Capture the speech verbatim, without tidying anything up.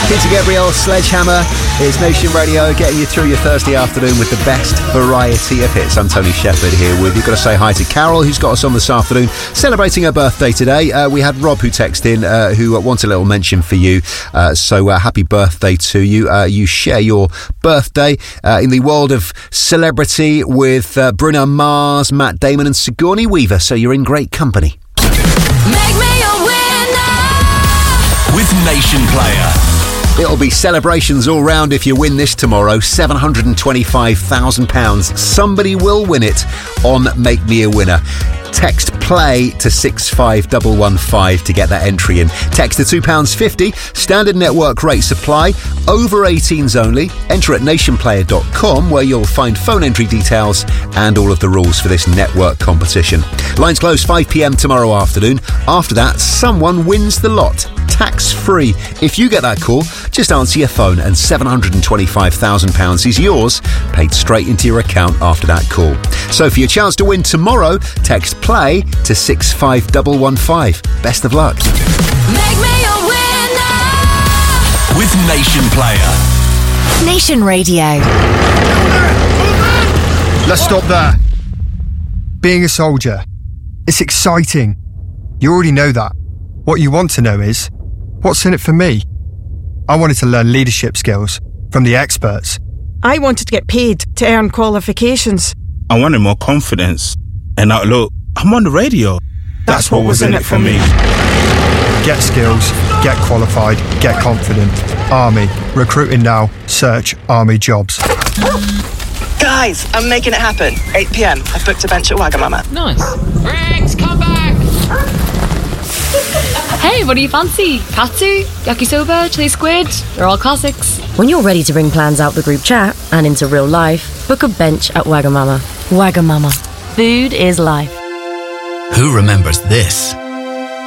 Peter Gabriel, Sledgehammer. It's Nation Radio, getting you through your Thursday afternoon with the best variety of hits. I'm Tony Shepherd here with you. Got to say hi to Carol, who's got us on this afternoon, celebrating her birthday today. Uh, we had Rob who texted in, uh, who wants a little mention for you. Uh, so uh, happy birthday to you. Uh, you share your birthday uh, in the world of celebrity with uh, Bruno Mars, Matt Damon and Sigourney Weaver. So you're in great company. Make me a winner with Nation Player. It'll be celebrations all round if you win this tomorrow. seven hundred twenty-five thousand pounds. Somebody will win it on Make Me a Winner. Text PLAY to six five one one five to get that entry in. Text to two pounds fifty. Standard network rates apply. Over eighteens only. Enter at nationplayer dot com where you'll find phone entry details and all of the rules for this network competition. Lines close five p.m. tomorrow afternoon. After that, someone wins the lot. Tax free. If you get that call, just answer your phone and seven hundred twenty-five thousand pounds is yours, paid straight into your account after that call. So for your chance to win tomorrow, text PLAY to six five one one five. Best of luck. Make me a winner with Nation Player. Nation Radio. Let's stop there. Being a soldier, it's exciting. You already know that. What you want to know is, what's in it for me? I wanted to learn leadership skills from the experts. I wanted to get paid to earn qualifications. I wanted more confidence. And now look, I'm on the radio. That's, That's what, what was in it for me. Get skills, get qualified, get confident. Army. Recruiting now. Search Army jobs. Guys, I'm making it happen. eight p.m. I've booked a bench at Wagamama. Nice. Rex, come back! Hey, what do you fancy? Katsu, yakisoba, chili squid? They're all classics. When you're ready to bring plans out the group chat and into real life, book a bench at Wagamama. Wagamama. Food is life. Who remembers this?